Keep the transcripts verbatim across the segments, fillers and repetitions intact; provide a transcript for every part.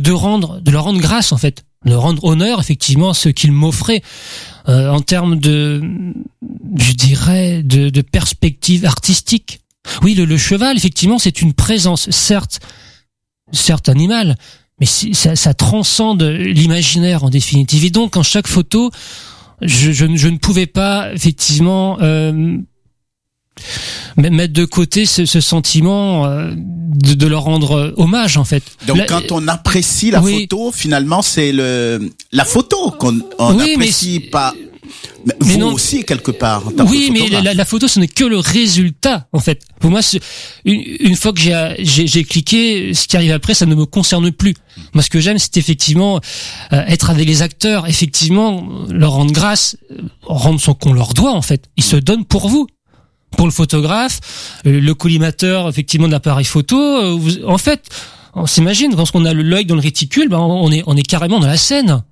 de rendre, de leur rendre grâce en fait, de rendre honneur effectivement à ce qu'ils m'offraient euh, en termes de, je dirais, de, de perspective artistique. Oui, le, le cheval effectivement c'est une présence, certes, certes animale, mais ça, ça transcende l'imaginaire en définitive. Et donc en chaque photo, je, je, je ne pouvais pas effectivement euh, mettre de côté ce, ce sentiment euh, de, de leur rendre hommage en fait. Donc la, quand on apprécie la oui. photo, finalement c'est le la photo qu'on on oui, apprécie mais, pas. Mais vous non, aussi quelque part. En tant oui, que mais la, la photo ce n'est que le résultat en fait. Pour moi, une, une fois que j'ai, j'ai j'ai cliqué, ce qui arrive après, ça ne me concerne plus. Moi, ce que j'aime, c'est effectivement euh, être avec les acteurs, effectivement leur rendre grâce, rendre ce qu'on leur doit en fait. Ils se donnent pour vous. Pour le photographe, le collimateur effectivement de l'appareil photo, vous, en fait, on s'imagine quand on a l'œil dans le réticule, ben on est on est carrément dans la scène,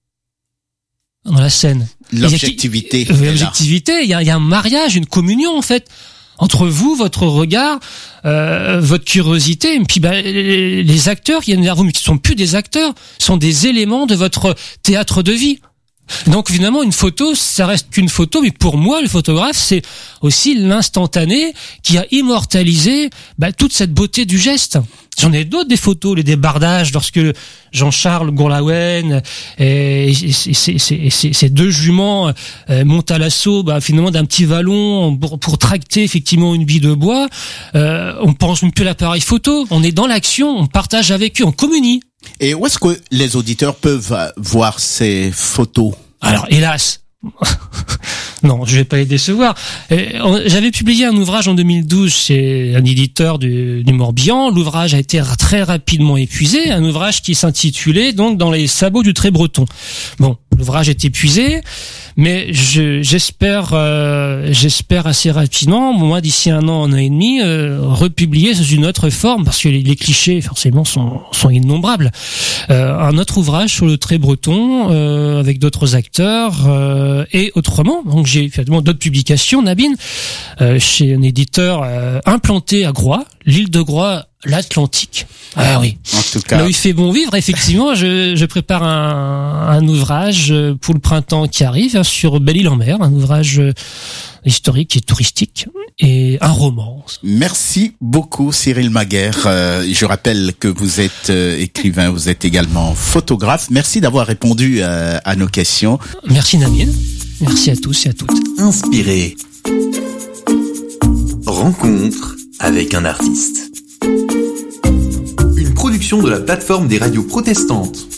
dans la scène. L'objectivité. Il y a, l'objectivité. Il y a, il y a un mariage, une communion en fait entre vous, votre regard, euh, votre curiosité, et puis ben, les, les acteurs qui viennent vers vous, mais qui sont plus des acteurs, sont des éléments de votre théâtre de vie. Donc évidemment une photo ça reste qu'une photo, mais pour moi le photographe c'est aussi l'instantané qui a immortalisé bah, toute cette beauté du geste. J'en ai d'autres des photos, les débardages lorsque Jean-Charles Gourlaouen et ces deux juments euh, montent à l'assaut bah, finalement d'un petit vallon pour, pour tracter effectivement une bille de bois. Euh, on pense même plus à l'appareil photo, on est dans l'action, on partage avec eux, on communie. Et où est-ce que les auditeurs peuvent voir ces photos? Alors, hélas, non, je vais pas les décevoir. J'avais publié un ouvrage en deux mille douze chez un éditeur du, du Morbihan. L'ouvrage a été très rapidement épuisé. Un ouvrage qui s'intitulait donc Dans les sabots du Trébreton. Bon, l'ouvrage est épuisé, mais je, j'espère, euh, j'espère assez rapidement, moi d'ici un an, un an et demi, euh, republier sous une autre forme, parce que les, les clichés forcément sont, sont innombrables. Euh, un autre ouvrage sur le Trébreton euh, avec d'autres acteurs euh, et autrement. Donc j'ai finalement d'autres publications, Nabine, euh, chez un éditeur euh, implanté à Groix, l'île de Groix, l'Atlantique. Ah oui. En tout cas. Là où il fait bon vivre, effectivement, je, je prépare un, un ouvrage pour le printemps qui arrive hein, sur Belle-Île-en-Mer, un ouvrage historique et touristique et un roman. Merci beaucoup Cyril Maguère. Euh, je rappelle que vous êtes euh, écrivain, vous êtes également photographe. Merci d'avoir répondu euh, à nos questions. Merci Nabil. Merci à tous et à toutes. Inspiré. Rencontre avec un artiste. Une production de la plateforme des radios protestantes.